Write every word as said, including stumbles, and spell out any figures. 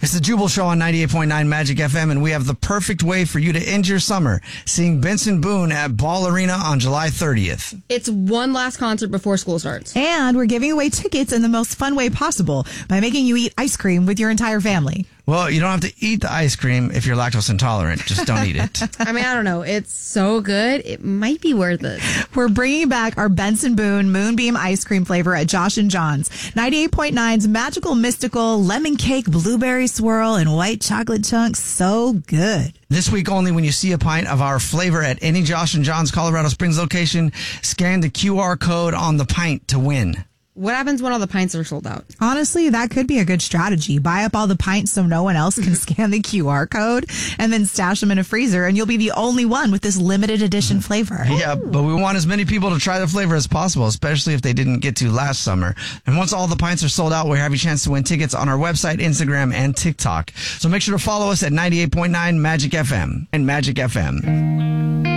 It's the Jubal Show on ninety-eight point nine Magic F M, and we have the perfect way for you to end your summer, seeing Benson Boone at Ball Arena on July thirtieth. It's one last concert before school starts. And we're giving away tickets in the most fun way possible by making you eat ice cream with your entire family. Well, you don't have to eat the ice cream if you're lactose intolerant. Just don't eat it. I mean, I don't know. It's so good. It might be worth it. We're bringing back our Benson Boone Moonbeam ice cream flavor at Josh and John's. ninety-eight point nine's magical, mystical, lemon cake, blueberry swirl, and white chocolate chunks. So good. This week only, when you see a pint of our flavor at any Josh and John's Colorado Springs location, scan the Q R code on the pint to win. What happens when all the pints are sold out? Honestly, that could be a good strategy. Buy up all the pints so no one else can scan the Q R code and then stash them in a freezer, and you'll be the only one with this limited edition flavor. Yeah, but we want as many people to try the flavor as possible, especially if they didn't get to last summer. And once all the pints are sold out, we have a chance to win tickets on our website, Instagram, and TikTok. So make sure to follow us at ninety-eight point nine Magic F M and Magic F M.